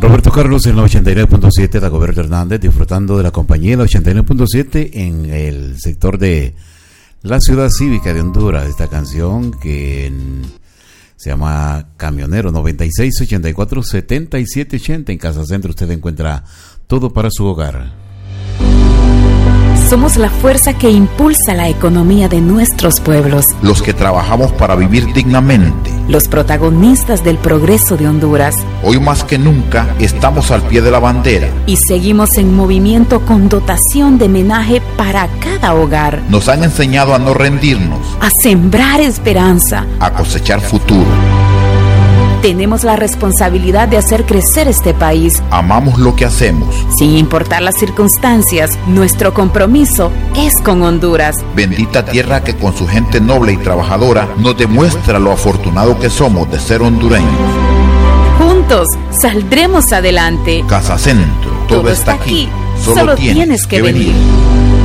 Roberto Carlos en la 89.7, Dagoberto Hernández disfrutando de la compañía en la 89.7 en el sector de la Ciudad Cívica de Honduras. Esta canción que se llama Camionero. 96 84 77 80. En Casa Centro usted encuentra todo para su hogar. Somos la fuerza que impulsa la economía de nuestros pueblos. Los que trabajamos para vivir dignamente. Los protagonistas del progreso de Honduras. Hoy más que nunca estamos al pie de la bandera. Y seguimos en movimiento con dotación de menaje para cada hogar. Nos han enseñado a no rendirnos. A sembrar esperanza. A cosechar futuro. Tenemos la responsabilidad de hacer crecer este país. Amamos lo que hacemos. Sin importar las circunstancias, nuestro compromiso es con Honduras. Bendita tierra que con su gente noble y trabajadora nos demuestra lo afortunado que somos de ser hondureños. Juntos saldremos adelante. Casa Centro, todo está aquí. Solo tienes que venir.